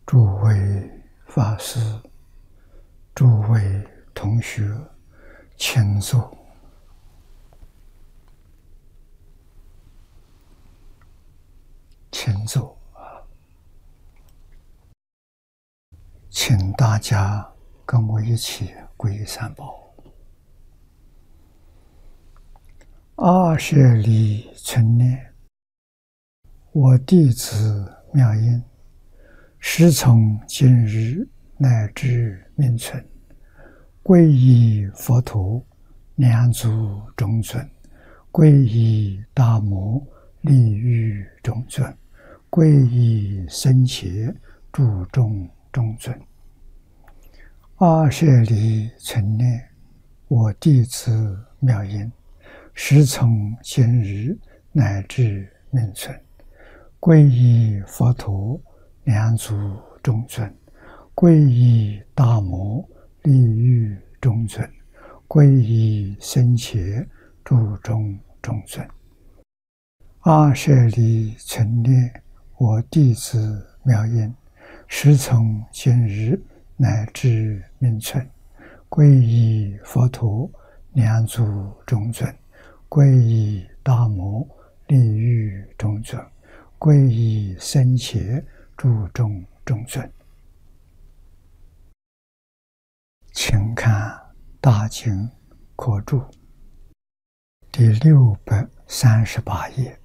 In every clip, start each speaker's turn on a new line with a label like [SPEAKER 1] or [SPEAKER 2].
[SPEAKER 1] 诸位法师、诸位同学，请坐。请坐。请大家跟我一起皈依三宝。阿舍利存念，我弟子妙音，时从今日乃至命存，皈依佛陀，两足中尊；皈依大摩，利欲中尊；皈依僧伽，注重中尊。阿舍利存念，我弟子妙音，时从今日乃至命存，皈依佛陀，两足中尊；皈依大摩，利欲中尊；皈依僧伽，注重中尊。阿舍利存念，我弟子妙音，时从今日乃至命存，皈依佛陀，两足中尊；皈依大摩，利欲中尊；皈依僧伽，注重中尊。请看大经课注第638页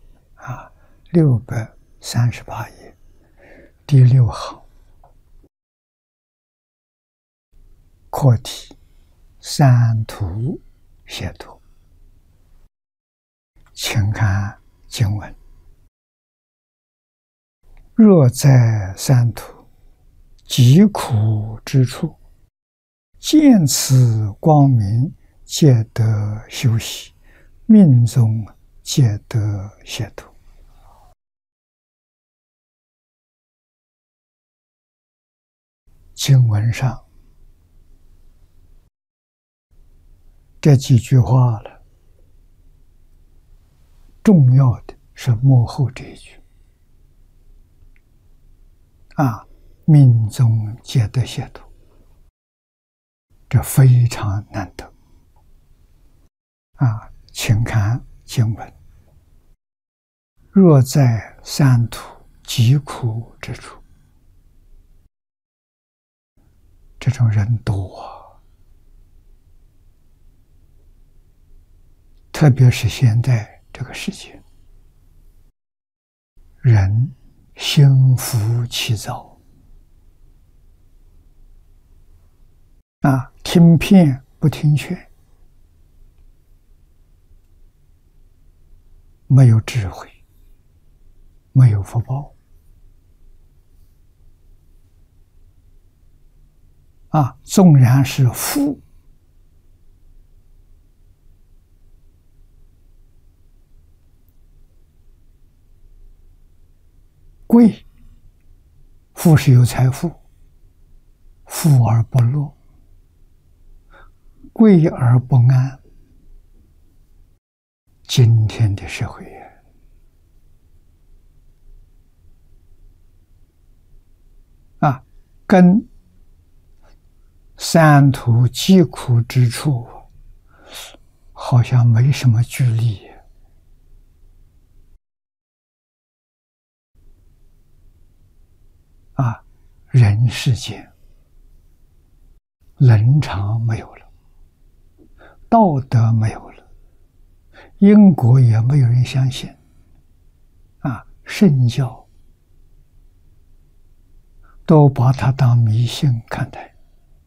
[SPEAKER 1] 638页第6行，课题三途解脱。请看经文：若在三途极苦之处，见此光明，皆得休息，命中皆得解脱。经文上这几句话了，重要的是幕后这一句命中皆得解脱，这非常难得请看经文：若在三途极苦之处，这种人多特别是现在这个世界，人心浮气躁听骗不听劝，没有智慧，没有福报纵然是富，贵，富是有财富，富而不乐，贵而不安。今天的社会跟三途极苦之处好像没什么距离人世间伦常没有了，道德没有了，因果也没有人相信圣教都把它当迷信看待